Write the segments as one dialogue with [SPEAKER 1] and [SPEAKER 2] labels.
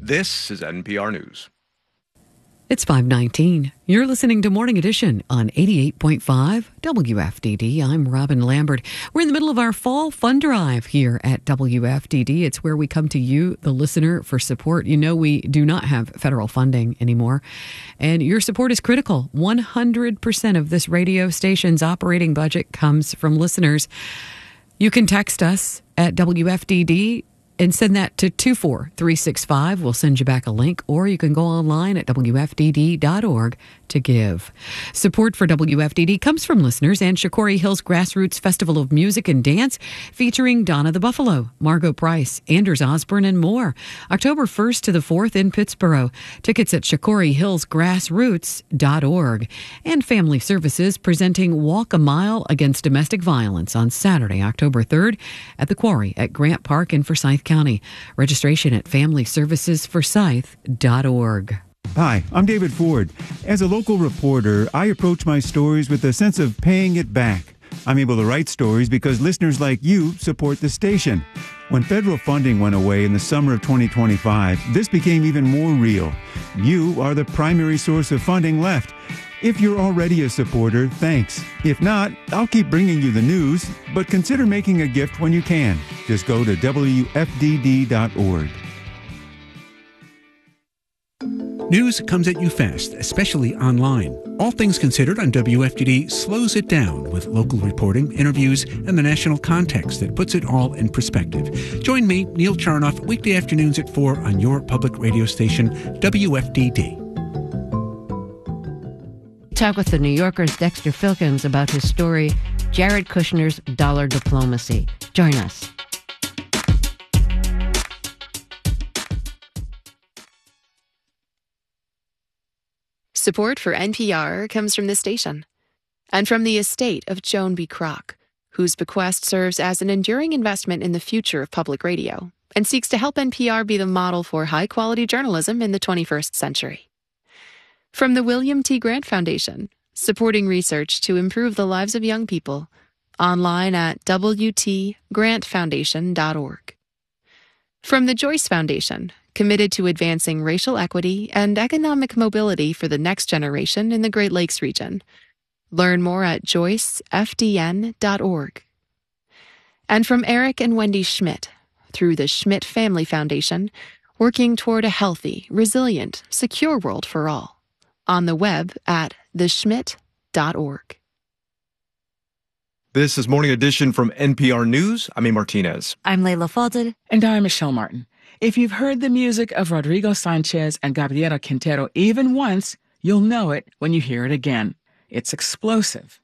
[SPEAKER 1] This is NPR News.
[SPEAKER 2] It's 5:19. You're listening to Morning Edition on 88.5 WFDD. I'm Robin Lambert. We're in the middle of our fall fund drive here at WFDD. It's where we come to you, the listener, for support. You know we do not have federal funding anymore, and your support is critical. 100% of this radio station's operating budget comes from listeners. You can text us at WFDD and send that to 24365. We'll send you back a link, or you can go online at WFDD.org to give. Support for WFDD comes from listeners and Shakori Hills Grassroots Festival of Music and Dance, featuring Donna the Buffalo, Margot Price, Anders Osborne, and more. October 1st to the 4th in Pittsboro. Tickets at ShakoriHillsGrassroots.org. And Family Services presenting Walk a Mile Against Domestic Violence on Saturday, October 3rd at the Quarry at Grant Park in Forsyth County. Registration at FamilyServicesForsyth.org.
[SPEAKER 3] Hi, I'm David Ford. As a local reporter, I approach my stories with a sense of paying it back. I'm able to write stories because listeners like you support the station. When federal funding went away in the summer of 2025, this became even more real. You are the primary source of funding left. If you're already a supporter, thanks. If not, I'll keep bringing you the news, but consider making a gift when you can. Just go to WFDD.org.
[SPEAKER 4] News comes at you fast, especially online. All Things Considered on WFDD slows it down with local reporting, interviews, and the national context that puts it all in perspective. Join me, Neil Charnoff, weekday afternoons at 4 on your public radio station, WFDD.
[SPEAKER 5] Talk with the New Yorker's Dexter Filkins about his story, Jared Kushner's Dollar Diplomacy. Join us.
[SPEAKER 6] Support for NPR comes from this station and from the estate of Joan B. Kroc, whose bequest serves as an enduring investment in the future of public radio and seeks to help NPR be the model for high-quality journalism in the 21st century. From the William T. Grant Foundation, supporting research to improve the lives of young people, online at wtgrantfoundation.org. From the Joyce Foundation, committed to advancing racial equity and economic mobility for the next generation in the Great Lakes region. Learn more at joycefdn.org. And from Eric and Wendy Schmidt, through the Schmidt Family Foundation, working toward a healthy, resilient, secure world for all. On the web at theschmidt.org.
[SPEAKER 1] This is Morning Edition from NPR News. I'm A. Martinez.
[SPEAKER 7] I'm Leila Fadel.
[SPEAKER 8] And I'm Michelle Martin. If you've heard the music of Rodrigo Sanchez and Gabriela Quintero even once, you'll know it when you hear it again. It's explosive.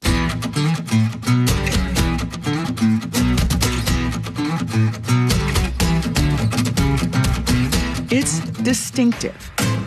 [SPEAKER 8] It's distinctive.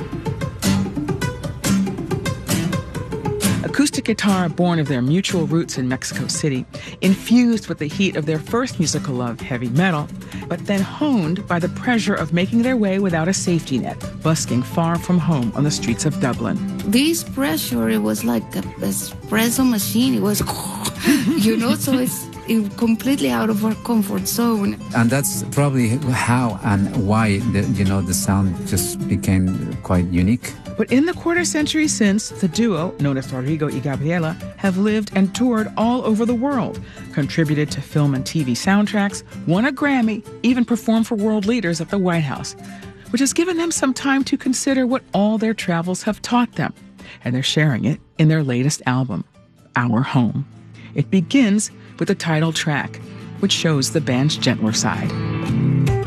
[SPEAKER 8] Acoustic guitar born of their mutual roots in Mexico City, infused with the heat of their first musical love, heavy metal, but then honed by the pressure of making their way without a safety net, busking far from home on the streets of Dublin.
[SPEAKER 7] This pressure, it was like an espresso machine. It was, so it's completely out of our comfort zone.
[SPEAKER 9] And that's probably how and why the sound just became quite unique.
[SPEAKER 8] But in the quarter century since, the duo, known as Rodrigo y Gabriela, have lived and toured all over the world, contributed to film and TV soundtracks, won a Grammy, even performed for world leaders at the White House, which has given them some time to consider what all their travels have taught them. And they're sharing it in their latest album, Our Home. It begins with the title track, which shows the band's gentler side.